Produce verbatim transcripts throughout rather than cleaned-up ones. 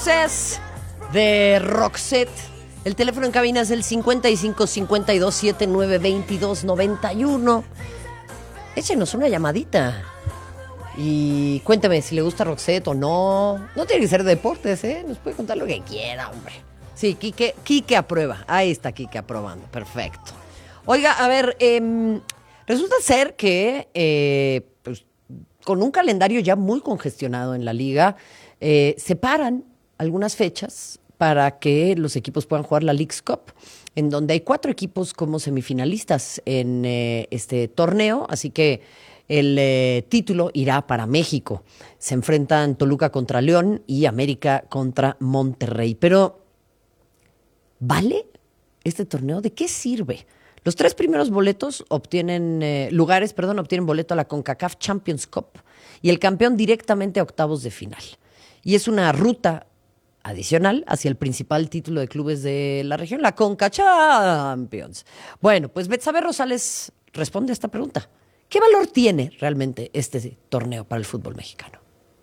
Es de Roxette. El teléfono en cabina es el cincuenta y cinco cincuenta y dos setenta y nueve veintidós noventa y uno. Échenos una llamadita y cuéntame si le gusta Roxette o no. No tiene que ser deportes, ¿eh? Nos puede contar lo que quiera, hombre. Sí, Quique, Quique aprueba. Ahí está Quique aprobando. Perfecto. Oiga, a ver, eh, resulta ser que eh, pues, con un calendario ya muy congestionado en la liga, eh, separan algunas fechas para que los equipos puedan jugar la Leagues Cup, en donde hay cuatro equipos como semifinalistas en eh, este torneo, así que el eh, título irá para México. Se enfrentan Toluca contra León y América contra Monterrey. Pero, ¿vale este torneo? ¿De qué sirve? Los tres primeros boletos obtienen, eh, lugares, perdón, obtienen boleto a la CONCACAF Champions Cup y el campeón directamente a octavos de final. Y es una ruta adicional hacia el principal título de clubes de la región, la Conca Champions. Bueno, pues Betsabe Rosales responde a esta pregunta. ¿Qué valor tiene realmente este torneo para el fútbol mexicano?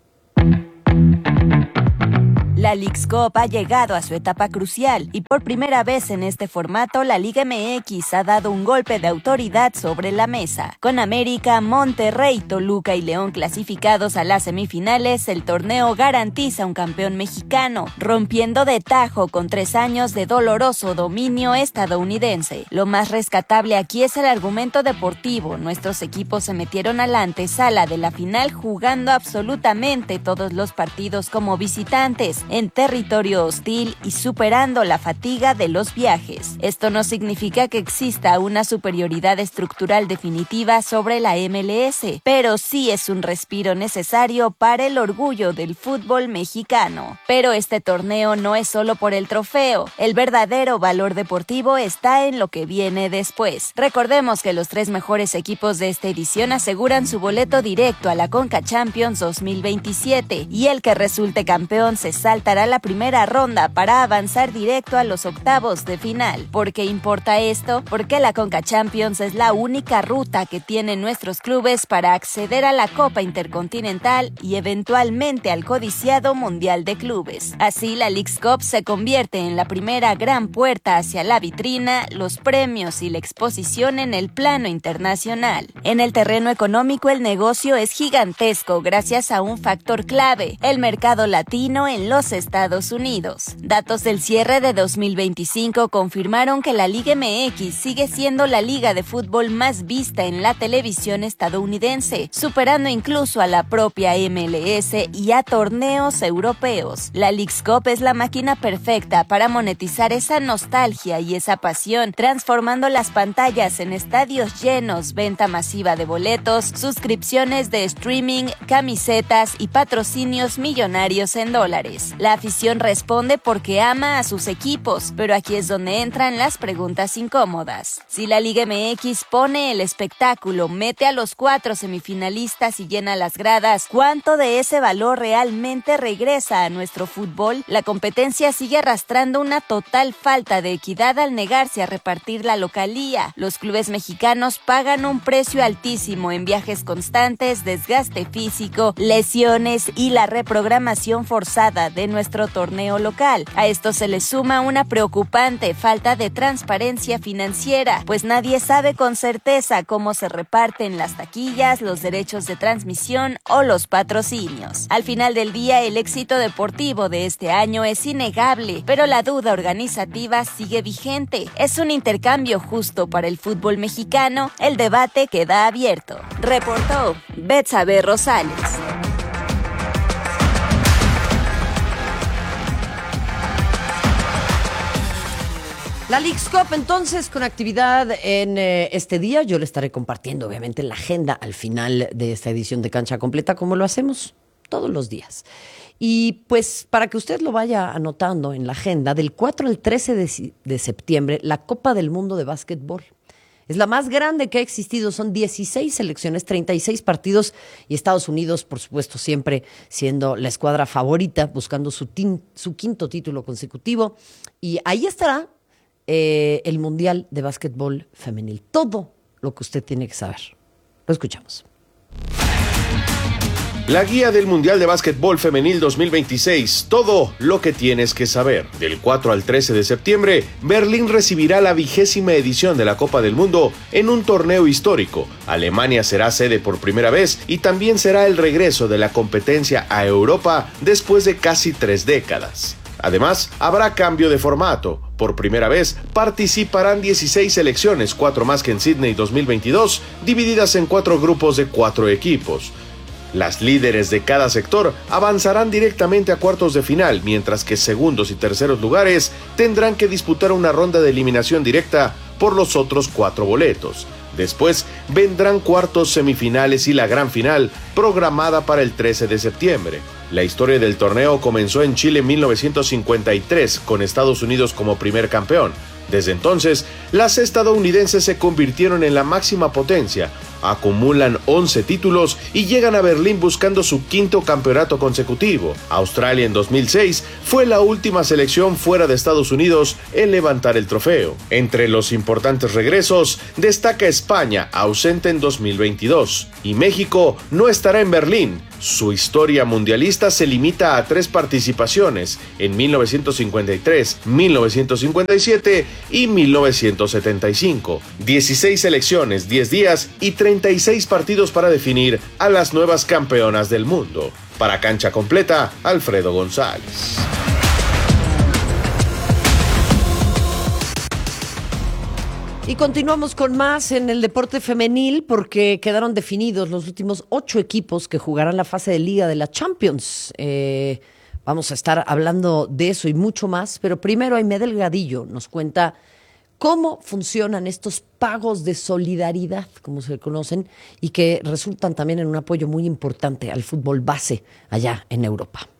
La Leagues Cup ha llegado a su etapa crucial y por primera vez en este formato la Liga M X ha dado un golpe de autoridad sobre la mesa. Con América, Monterrey, Toluca y León clasificados a las semifinales, el torneo garantiza un campeón mexicano, rompiendo de tajo con tres años de doloroso dominio estadounidense. Lo más rescatable aquí es el argumento deportivo. Nuestros equipos se metieron a la antesala de la final jugando absolutamente todos los partidos como visitantes, en territorio hostil y superando la fatiga de los viajes. Esto no significa que exista una superioridad estructural definitiva sobre la M L S, pero sí es un respiro necesario para el orgullo del fútbol mexicano. Pero este torneo no es solo por el trofeo. El verdadero valor deportivo está en lo que viene después. Recordemos que los tres mejores equipos de esta edición aseguran su boleto directo a la Conca Champions dos mil veintisiete y el que resulte campeón se saltará la primera ronda para avanzar directo a los octavos de final. ¿Por qué importa esto? Porque la Conca Champions es la única ruta que tienen nuestros clubes para acceder a la Copa Intercontinental y eventualmente al codiciado Mundial de Clubes. Así, la Leagues Cup se convierte en la primera gran puerta hacia la vitrina, los premios y la exposición en el plano internacional. En el terreno económico, el negocio es gigantesco gracias a un factor clave: el mercado latino en los Estados Unidos. Datos del cierre de dos mil veinticinco confirmaron que la Liga M X sigue siendo la liga de fútbol más vista en la televisión estadounidense, superando incluso a la propia M L S y a torneos europeos. La Leagues Cup es la máquina perfecta para monetizar esa nostalgia y esa pasión, transformando las pantallas en estadios llenos, venta masiva de boletos, suscripciones de streaming, camisetas y patrocinios millonarios en dólares. La afición responde porque ama a sus equipos, pero aquí es donde entran las preguntas incómodas. Si la Liga M X pone el espectáculo, mete a los cuatro semifinalistas y llena las gradas, ¿cuánto de ese valor realmente regresa a nuestro fútbol? La competencia sigue arrastrando una total falta de equidad al negarse a repartir la localía. Los clubes mexicanos pagan un precio altísimo en viajes constantes, desgaste físico, lesiones y la reprogramación forzada de nuestro torneo local. A esto se le suma una preocupante falta de transparencia financiera, pues nadie sabe con certeza cómo se reparten las taquillas, los derechos de transmisión o los patrocinios. Al final del día, el éxito deportivo de este año es innegable, pero la duda organizativa sigue vigente. ¿Es un intercambio justo para el fútbol mexicano? El debate queda abierto. Reportó Betsabe Rosales. La Leagues Cup, entonces, con actividad en eh, este día. Yo le estaré compartiendo, obviamente, la agenda al final de esta edición de Cancha Completa, como lo hacemos todos los días. Y pues, para que usted lo vaya anotando en la agenda, del cuatro al trece de, de septiembre, la Copa del Mundo de Básquetbol. Es la más grande que ha existido, son dieciséis selecciones, treinta y seis partidos, y Estados Unidos, por supuesto, siempre siendo la escuadra favorita, buscando su, tin, su quinto título consecutivo. Y ahí estará Eh, el Mundial de Básquetbol Femenil. Todo lo que usted tiene que saber. Lo escuchamos. La guía del Mundial de Básquetbol Femenil dos mil veintiséis, todo lo que tienes que saber. Del cuatro al trece de septiembre, Berlín recibirá la vigésima edición de la Copa del Mundo en un torneo histórico. Alemania será sede por primera vez y también será el regreso de la competencia a Europa después de casi tres décadas. Además, habrá cambio de formato. Por primera vez, participarán dieciséis selecciones, cuatro más que en Sydney dos mil veintidós, divididas en cuatro grupos de cuatro equipos. Las líderes de cada sector avanzarán directamente a cuartos de final, mientras que segundos y terceros lugares tendrán que disputar una ronda de eliminación directa por los otros cuatro boletos. Después vendrán cuartos, semifinales y la gran final, programada para el trece de septiembre. La historia del torneo comenzó en Chile en mil novecientos cincuenta y tres, con Estados Unidos como primer campeón. Desde entonces, las estadounidenses se convirtieron en la máxima potencia, acumulan once títulos y llegan a Berlín buscando su quinto campeonato consecutivo. Australia en dos mil seis fue la última selección fuera de Estados Unidos en levantar el trofeo. Entre los importantes regresos, destaca España, ausente en dos mil veintidós, y México no estará en Berlín. Su historia mundialista se limita a tres participaciones, en mil novecientos cincuenta y tres, mil novecientos cincuenta y siete y mil novecientos setenta y cinco. dieciséis selecciones, diez días y treinta y seis partidos para definir a las nuevas campeonas del mundo. Para Cancha Completa, Alfredo González. Y continuamos con más en el deporte femenil porque quedaron definidos los últimos ocho equipos que jugarán la fase de Liga de la Champions. Eh, vamos a estar hablando de eso y mucho más, pero primero Aimé Delgadillo nos cuenta cómo funcionan estos pagos de solidaridad, como se conocen, y que resultan también en un apoyo muy importante al fútbol base allá en Europa.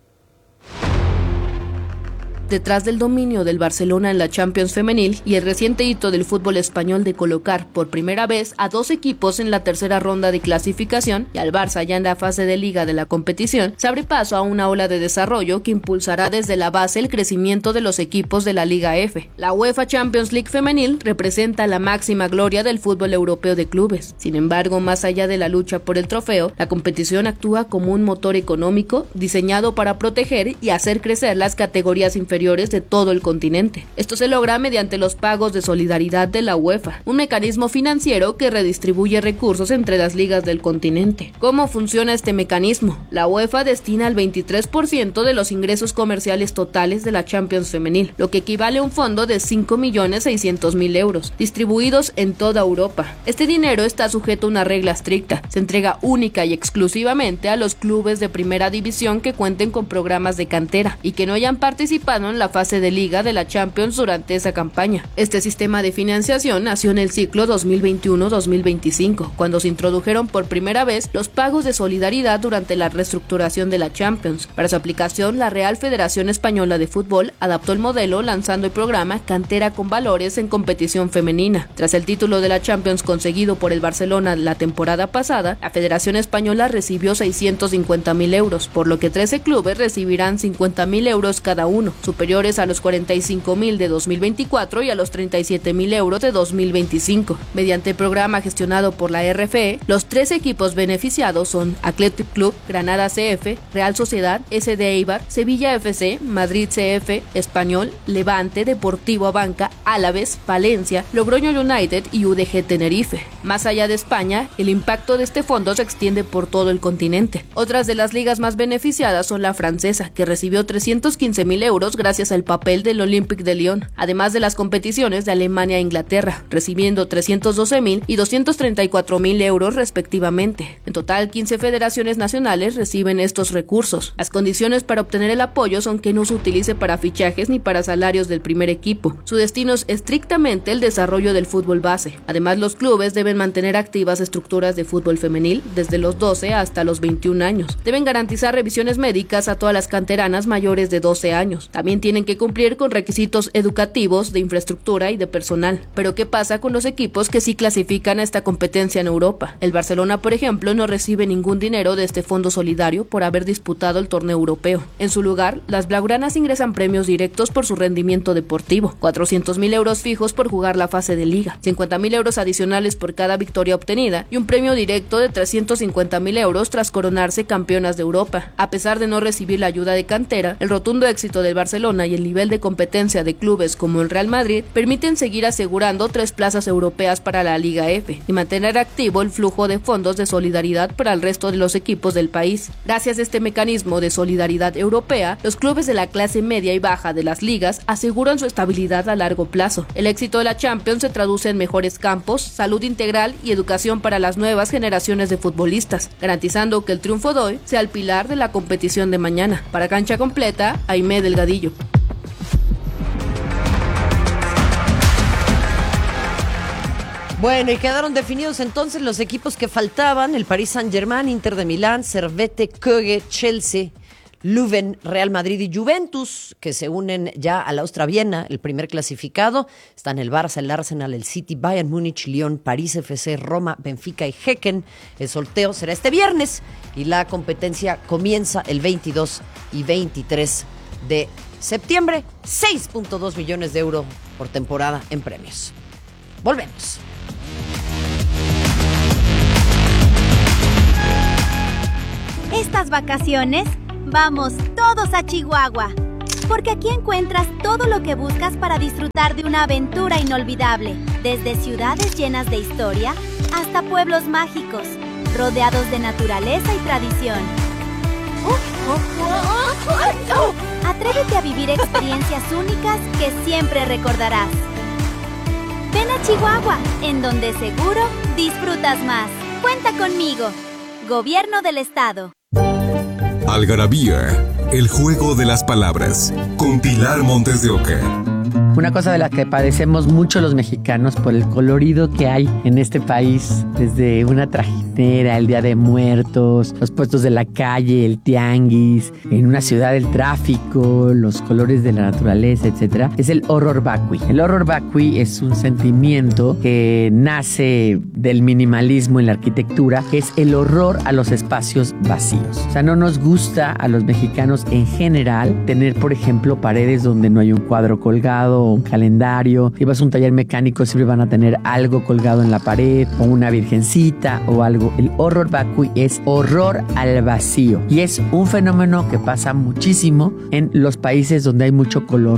Detrás del dominio del Barcelona en la Champions femenil y el reciente hito del fútbol español de colocar por primera vez a dos equipos en la tercera ronda de clasificación y al Barça ya en la fase de liga de la competición, se abre paso a una ola de desarrollo que impulsará desde la base el crecimiento de los equipos de la Liga F. La UEFA Champions League femenil representa la máxima gloria del fútbol europeo de clubes. Sin embargo, más allá de la lucha por el trofeo, la competición actúa como un motor económico diseñado para proteger y hacer crecer las categorías inferiores de todo el continente. Esto se logra mediante los pagos de solidaridad de la UEFA, un mecanismo financiero que redistribuye recursos entre las ligas del continente. ¿Cómo funciona este mecanismo? La UEFA destina el veintitrés por ciento de los ingresos comerciales totales de la Champions femenil, lo que equivale a un fondo de cinco millones seiscientos mil euros, distribuidos en toda Europa. Este dinero está sujeto a una regla estricta, se entrega única y exclusivamente a los clubes de primera división que cuenten con programas de cantera y que no hayan participado en la fase de liga de la Champions durante esa campaña. Este sistema de financiación nació en el ciclo dos mil veintiuno dos mil veinticinco, cuando se introdujeron por primera vez los pagos de solidaridad durante la reestructuración de la Champions. Para su aplicación, la Real Federación Española de Fútbol adaptó el modelo lanzando el programa Cantera con Valores en competición femenina. Tras el título de la Champions conseguido por el Barcelona la temporada pasada, la Federación Española recibió seiscientos cincuenta mil euros, por lo que trece clubes recibirán cincuenta mil euros cada uno, superiores a los cuarenta y cinco mil de dos mil veinticuatro y a los treinta y siete mil euros de dos mil veinticinco. Mediante el programa gestionado por la R F E, los tres equipos beneficiados son Athletic Club, Granada C F, Real Sociedad, S D Eibar, Sevilla F C, Madrid C F, Español, Levante, Deportivo Abanca, Álaves, Valencia, Logroño United y U D G Tenerife. Más allá de España, el impacto de este fondo se extiende por todo el continente. Otras de las ligas más beneficiadas son la francesa, que recibió trescientos quince mil euros gracias al papel del Olympique de Lyon, además de las competiciones de Alemania e Inglaterra, recibiendo trescientos doce mil y doscientos treinta y cuatro mil euros respectivamente. En total, quince federaciones nacionales reciben estos recursos. Las condiciones para obtener el apoyo son que no se utilice para fichajes ni para salarios del primer equipo. Su destino es estrictamente el desarrollo del fútbol base. Además, los clubes deben mantener activas estructuras de fútbol femenil desde los doce hasta los veintiún años. Deben garantizar revisiones médicas a todas las canteranas mayores de doce años. También También tienen que cumplir con requisitos educativos, de infraestructura y de personal. Pero ¿qué pasa con los equipos que sí clasifican a esta competencia en Europa? El Barcelona, por ejemplo, no recibe ningún dinero de este fondo solidario por haber disputado el torneo europeo. En su lugar, las blaugranas ingresan premios directos por su rendimiento deportivo, cuatrocientos mil euros fijos por jugar la fase de liga, cincuenta mil euros adicionales por cada victoria obtenida y un premio directo de trescientos cincuenta mil euros tras coronarse campeonas de Europa. A pesar de no recibir la ayuda de cantera, el rotundo éxito del Barcelona y el nivel de competencia de clubes como el Real Madrid permiten seguir asegurando tres plazas europeas para la Liga F y mantener activo el flujo de fondos de solidaridad para el resto de los equipos del país. Gracias a este mecanismo de solidaridad europea, los clubes de la clase media y baja de las ligas aseguran su estabilidad a largo plazo. El éxito de la Champions se traduce en mejores campos, salud integral y educación para las nuevas generaciones de futbolistas, garantizando que el triunfo de hoy sea el pilar de la competición de mañana. Para Cancha Completa, Aimé Delgadillo. Bueno, y quedaron definidos entonces los equipos que faltaban: el Paris Saint-Germain, Inter de Milán, Servette, Köge, Chelsea, Leuven, Real Madrid y Juventus, que se unen ya al Austria Viena, el primer clasificado. Están el Barça, el Arsenal, el City, Bayern Múnich, Lyon, París F C, Roma, Benfica y Häcken. El sorteo será este viernes y la competencia comienza el veintidós y veintitrés de septiembre. seis punto dos millones de euros por temporada en premios. Volvemos. Estas vacaciones, vamos todos a Chihuahua, porque aquí encuentras todo lo que buscas para disfrutar de una aventura inolvidable, desde ciudades llenas de historia hasta pueblos mágicos, rodeados de naturaleza y tradición. Atrévete a vivir experiencias únicas que siempre recordarás. Ven a Chihuahua, en donde seguro disfrutas más. Cuenta conmigo. Gobierno del Estado. Algarabía, el juego de las palabras, con Pilar Montes de Oca. Una cosa de la que padecemos mucho los mexicanos por el colorido que hay en este país, desde una trajinera, el Día de Muertos, los puestos de la calle, el tianguis, en una ciudad el tráfico, los colores de la naturaleza, etcétera, es el horror vacui. El horror vacui es un sentimiento que nace del minimalismo en la arquitectura, que es el horror a los espacios vacíos. O sea, no nos gusta a los mexicanos en general tener, por ejemplo, paredes donde no hay un cuadro colgado, un calendario. Si vas a un taller mecánico, siempre van a tener algo colgado en la pared, o una virgencita o algo. El horror vacui es horror al vacío y es un fenómeno que pasa muchísimo en los países donde hay mucho color.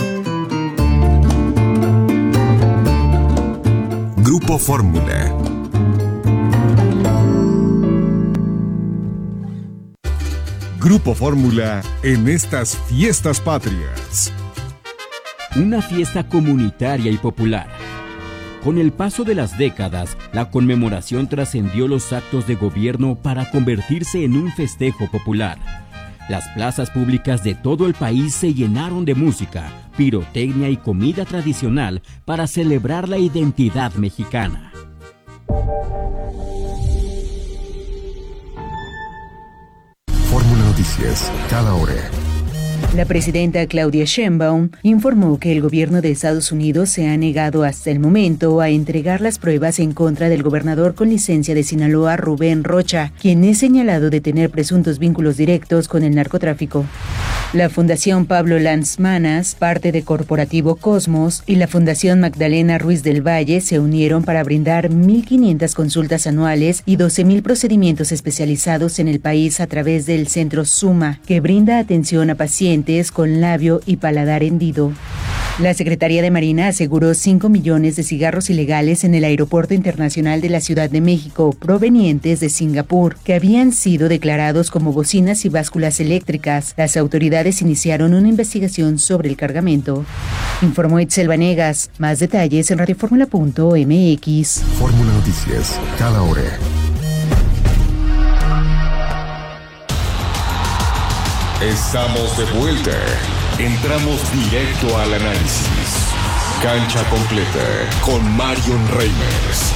Grupo Fórmula. Grupo Fórmula en estas fiestas patrias. Una fiesta comunitaria y popular. Con el paso de las décadas, la conmemoración trascendió los actos de gobierno para convertirse en un festejo popular. Las plazas públicas de todo el país se llenaron de música, pirotecnia y comida tradicional para celebrar la identidad mexicana. Fórmula Noticias, cada hora. La presidenta Claudia Sheinbaum informó que el gobierno de Estados Unidos se ha negado hasta el momento a entregar las pruebas en contra del gobernador con licencia de Sinaloa, Rubén Rocha, quien es señalado de tener presuntos vínculos directos con el narcotráfico. La Fundación Pablo Lanz-Manas, parte de Corporativo Cosmos, y la Fundación Magdalena Ruiz del Valle se unieron para brindar mil quinientas consultas anuales y doce mil procedimientos especializados en el país a través del Centro Suma, que brinda atención a pacientes con labio y paladar hendido. La Secretaría de Marina aseguró cinco millones de cigarros ilegales en el Aeropuerto Internacional de la Ciudad de México, provenientes de Singapur, que habían sido declarados como bocinas y básculas eléctricas. Las autoridades iniciaron una investigación sobre el cargamento. Informó Itzel Vanegas. Más detalles en radioformula punto m x. Fórmula Noticias, cada hora. Estamos de vuelta. Entramos directo al análisis. Cancha completa con Marion Reimers.